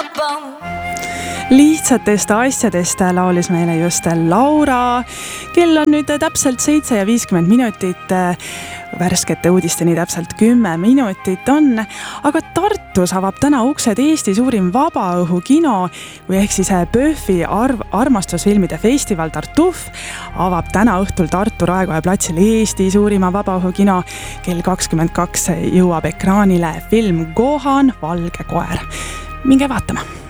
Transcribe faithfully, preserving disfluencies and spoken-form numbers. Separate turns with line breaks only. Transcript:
Lihtsatest asjadest laulis meile just Laura. Kell on nüüd täpselt seitse ja viiskümmend minutit. Värskete uudisteni täpselt kümme minutit on. Aga Tartus avab täna uksed Eesti suurim vabaõhukino või ehk siis Pöhvi arv, armastusfilmide festival Tartuf avab täna õhtul Tartu Raekoja platsil Eesti suurima vabaõhukino. Kell kakskümmend kaks jõuab ekraanile film Gohan, valge koer. Minge vaatama!